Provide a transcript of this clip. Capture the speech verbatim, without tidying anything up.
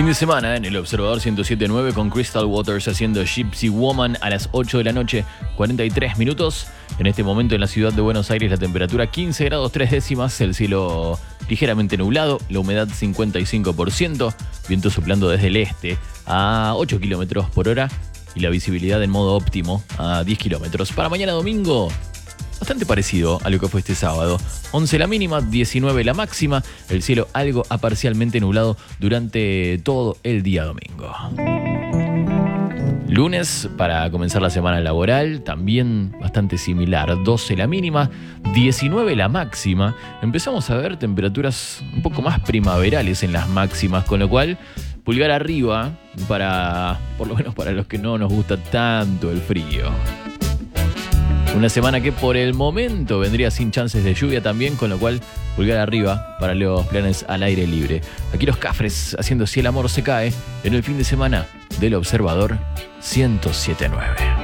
Fin de semana en el Observador ciento siete punto nueve con Crystal Waters haciendo Gypsy Woman a las ocho de la noche, cuarenta y tres minutos. En este momento en la ciudad de Buenos Aires la temperatura quince grados tres décimas, el cielo ligeramente nublado, la humedad cincuenta y cinco por ciento, viento soplando desde el este a ocho kilómetros por hora y la visibilidad en modo óptimo a diez kilómetros. Para mañana domingo, bastante parecido a lo que fue este sábado. once la mínima, diecinueve la máxima. El cielo algo a parcialmente nublado durante todo el día domingo. Lunes, para comenzar la semana laboral, también bastante similar. doce la mínima, diecinueve la máxima. Empezamos a ver temperaturas un poco más primaverales en las máximas, con lo cual pulgar arriba para, por lo menos para los que no nos gusta tanto el frío. Una semana que por el momento vendría sin chances de lluvia también, con lo cual pulgar arriba para los planes al aire libre. Aquí los Cafres haciendo Si el amor se cae en el fin de semana del Observador ciento siete punto nueve.